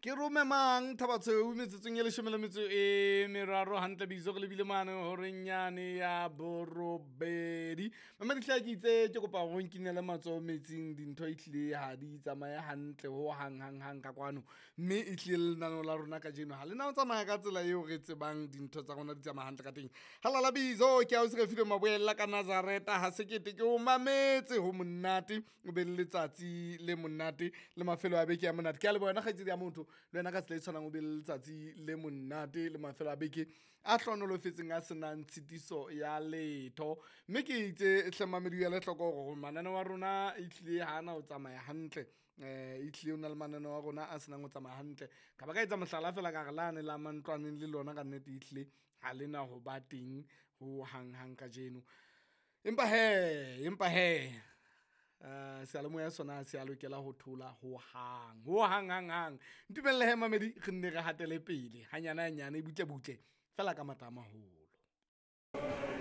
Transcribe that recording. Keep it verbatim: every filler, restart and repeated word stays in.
Ke romemang Thabatshweu metsotsong e leshome le metso e meraro hantle biso re lebile mane horeng yane ya borobedi. Mama dihlaya ke itse ke kopa go nkinele matsoho metsing dintho e tlile ha di tsamaya hantle ho hang hang hang ka kwano. Mme e tlile lenaneo la rona ka jeno ha lena o tsamaya ka tsela eo re tsebang dintho tsa rona di tsamaya hantle ka teng. Halala biso ke a o se re file maboella ka Nazareta ha sekete ke o mametse ho monate o be le letsatsi le monate le mafelo a beke ya monate. Ke a le bona kgaitsedi ya motho le wena ka tsela e tshwanang o be le letsatsi le monate le mafelo a beke a hlonolofetseng a senang tshitiso ya letho. Mme ke itse hle mamedi ya lehloko gore mananeo wa rona e tlile hana o tsamaya hantle. Eh, e tlile o na le mananeo wa rona a senang o tsamaya hantle. Ka ba ka etsa mohlala fela ka re lane la mantlwaneng le lona ka nnete e tlile ha lena ho ba teng ho hang hang ka jeno. Empa he, empa he. Uh, sealemoya sona se a lokela ho thola ho hang ho hang hang hang. Ntumelle he mamedi re nne re hatele pele hanyane hanyane butle butle fela ka matla a maholo.